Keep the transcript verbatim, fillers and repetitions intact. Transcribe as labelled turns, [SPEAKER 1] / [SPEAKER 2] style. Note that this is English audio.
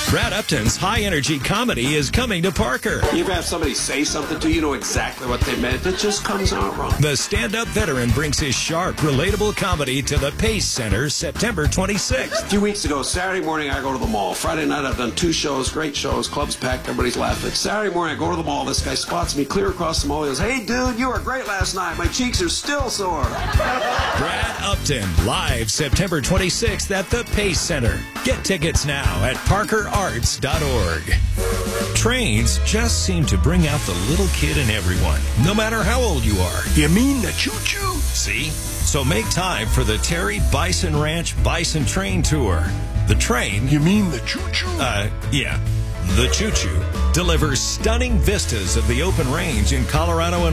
[SPEAKER 1] Brad Upton's high-energy comedy is coming to Parker.
[SPEAKER 2] You ever have somebody say something to you, you know exactly what they meant, it just comes out wrong.
[SPEAKER 1] The stand-up veteran brings his sharp, relatable comedy to the Pace Center September twenty-sixth.
[SPEAKER 2] A few weeks ago, Saturday morning, I go to the mall. Friday night, I've done two shows, great shows, clubs packed, everybody's laughing. Saturday morning, I go to the mall. This guy spots me clear across the mall. He goes, "Hey, dude, you were great last night. My cheeks are still sore."
[SPEAKER 1] Brad Upton, live September twenty-sixth at the Pace Center. Get tickets now at parker arts dot org. Trains just seem to bring out the little kid in everyone, no matter how old you are.
[SPEAKER 3] You mean the choo-choo?
[SPEAKER 1] See? So make time for the Terry Bison Ranch Bison Train Tour. The train...
[SPEAKER 3] You mean the choo-choo?
[SPEAKER 1] Uh, yeah. The Choo Choo delivers stunning vistas of the open range in Colorado and